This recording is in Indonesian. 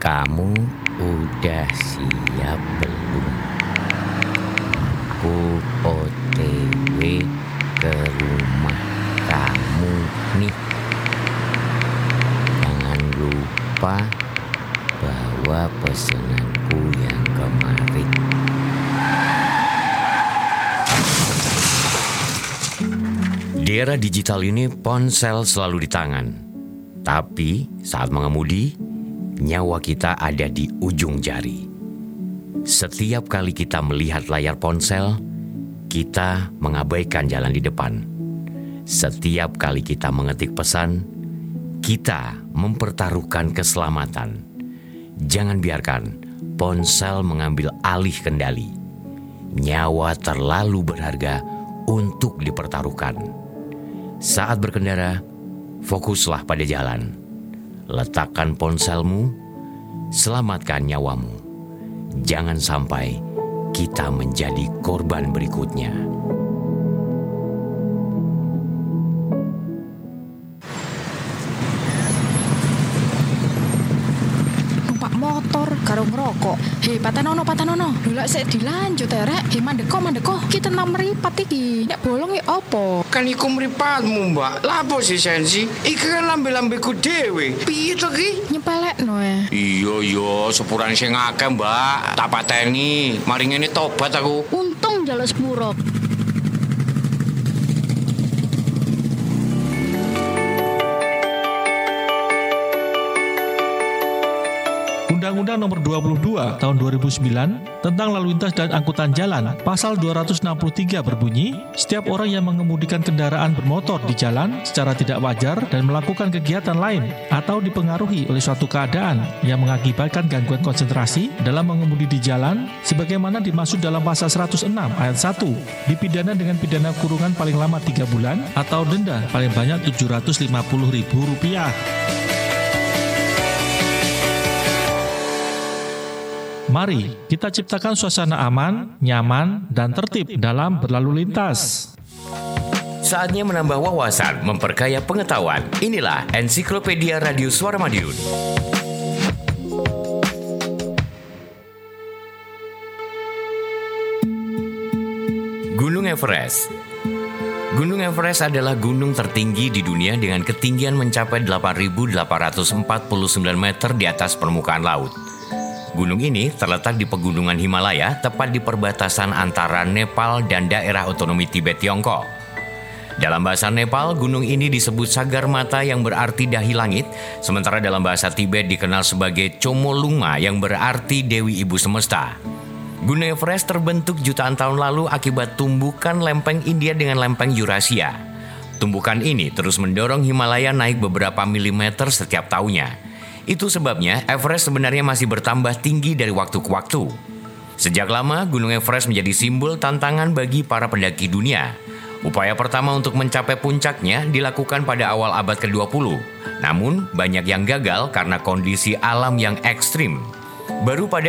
Kamu udah siap belum? Aku OTW ke rumah kamu nih. Jangan lupa bawa pesananku yang kemarin. Di era digital ini ponsel selalu di tangan. Tapi saat mengemudi, nyawa kita ada di ujung jari. Setiap kali kita melihat layar ponsel, kita mengabaikan jalan di depan. Setiap kali kita mengetik pesan, kita mempertaruhkan keselamatan. Jangan biarkan ponsel mengambil alih kendali. Nyawa terlalu berharga untuk dipertaruhkan. Saat berkendara, fokuslah pada jalan. Letakkan ponselmu, selamatkan nyawamu. Jangan sampai kita menjadi korban berikutnya. Numpak motor karo ngerokok. Hei, patanono. Lha sik dilanjut rek. Hei, mandeko. Kita nang mripat iki. Nek bolong iki opo? Kan iku mripatmu, Mbak. Lapo sih sensi? Iki kan lambe-lambeku dhewe. Piye to ki? Nyepelekno ya. Iya, sepurane sing akeh, Mbak. Tak pateni. Mari ngene tobat aku. Untung njaluk sepuro. Undang-Undang Nomor 22 Tahun 2009 tentang Lalu Lintas dan Angkutan Jalan, Pasal 263 berbunyi, setiap orang yang mengemudikan kendaraan bermotor di jalan secara tidak wajar dan melakukan kegiatan lain atau dipengaruhi oleh suatu keadaan yang mengakibatkan gangguan konsentrasi dalam mengemudi di jalan, sebagaimana dimaksud dalam Pasal 106 ayat 1, dipidana dengan pidana kurungan paling lama 3 bulan atau denda paling banyak Rp750.000. Mari kita ciptakan suasana aman, nyaman, dan tertib dalam berlalu lintas. Saatnya menambah wawasan, memperkaya pengetahuan. Inilah Ensiklopedia Radio Suara Madiun. Gunung Everest. Gunung Everest adalah gunung tertinggi di dunia dengan ketinggian mencapai 8.849 meter di atas permukaan laut. Gunung ini terletak di pegunungan Himalaya, tepat di perbatasan antara Nepal dan daerah otonomi Tibet, Tiongkok. Dalam bahasa Nepal, gunung ini disebut Sagarmatha yang berarti dahi langit, sementara dalam bahasa Tibet dikenal sebagai Chomolungma yang berarti Dewi Ibu Semesta. Gunung Everest terbentuk jutaan tahun lalu akibat tumbukan lempeng India dengan lempeng Eurasia. Tumbukan ini terus mendorong Himalaya naik beberapa milimeter setiap tahunnya. Itu sebabnya Everest sebenarnya masih bertambah tinggi dari waktu ke waktu. Sejak lama, Gunung Everest menjadi simbol tantangan bagi para pendaki dunia. Upaya pertama untuk mencapai puncaknya dilakukan pada awal abad ke-20. Namun, banyak yang gagal karena kondisi alam yang ekstrim. Baru pada